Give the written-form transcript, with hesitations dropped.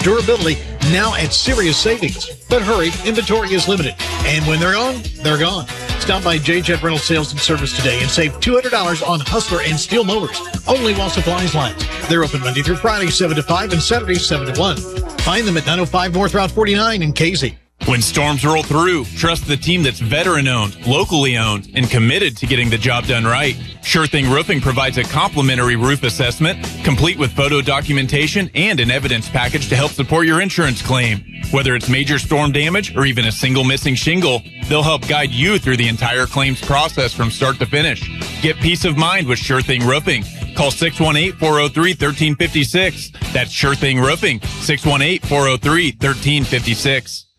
durability, now at serious savings. But hurry, inventory is limited. And when they're gone, they're gone. Stop by J-Jet Rental Sales and Service today and save $200 on Hustler and Steel motors, only while supplies last. They're open Monday through Friday, 7 to 5, and Saturday, 7 to 1. Find them at 905 North Route 49 in Casey. When storms roll through, trust the team that's veteran-owned, locally owned, and committed to getting the job done right. Sure Thing Roofing provides a complimentary roof assessment, complete with photo documentation and an evidence package to help support your insurance claim. Whether it's major storm damage or even a single missing shingle, they'll help guide you through the entire claims process from start to finish. Get peace of mind with Sure Thing Roofing. Call 618-403-1356. That's Sure Thing Roofing, 618-403-1356.